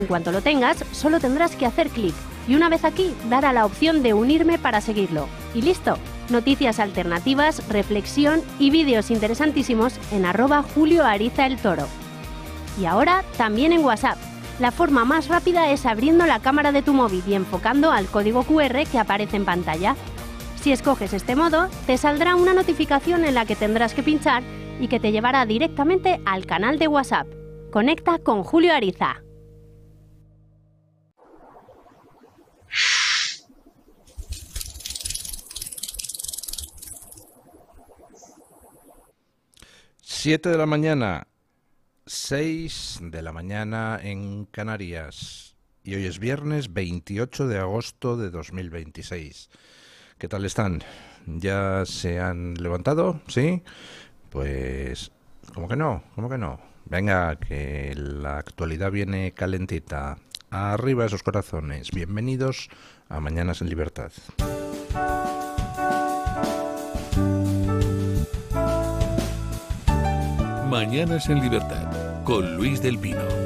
En cuanto lo tengas, solo tendrás que hacer clic y una vez aquí, dar a la opción de unirme para seguirlo. Y listo, noticias alternativas, reflexión y vídeos interesantísimos en @JulioArizaElToro. Y ahora también en WhatsApp. La forma más rápida es abriendo la cámara de tu móvil y enfocando al código QR que aparece en pantalla. Si escoges este modo, te saldrá una notificación en la que tendrás que pinchar y que te llevará directamente al canal de WhatsApp. Conecta con Julio Ariza. Siete de la mañana, 6 de la mañana en Canarias. Y hoy es viernes 28 de agosto de 2026. ¿Qué tal están? ¿Ya se han levantado? ¿Sí? Pues, ¿cómo que no? ¿Cómo que no? Venga, que la actualidad viene calentita. Arriba esos corazones. Bienvenidos a Mañanas en Libertad. Mañanas en Libertad, con Luis del Pino.